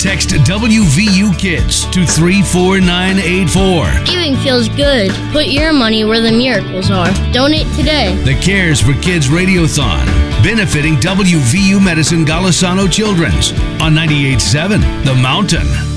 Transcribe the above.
Text WVU Kids to 34984. Giving feels good. Put your money where the miracles are. Donate today. The Cares for Kids Radiothon, benefiting WVU Medicine Golisano Children's on 98.7 The Mountain.